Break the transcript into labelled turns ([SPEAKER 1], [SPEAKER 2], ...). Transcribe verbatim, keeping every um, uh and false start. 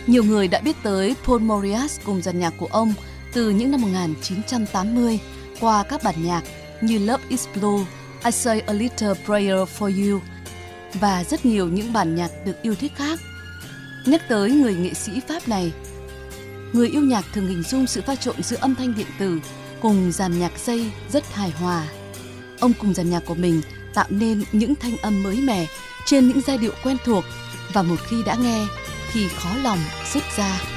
[SPEAKER 1] Nhiều người đã biết tới Paul Maurice cùng dàn nhạc của ông từ những năm một nghìn chín trăm tám mươi qua các bản nhạc như Love is Blue, I Say a Little Prayer for You và rất nhiều những bản nhạc được yêu thích khác. Nhắc tới người nghệ sĩ Pháp này, người yêu nhạc thường hình dung sự pha trộn giữa âm thanh điện tử cùng dàn nhạc dây rất hài hòa. Ông cùng dàn nhạc của mình tạo nên những thanh âm mới mẻ trên những giai điệu quen thuộc và một khi đã nghe thì khó lòng dứt ra.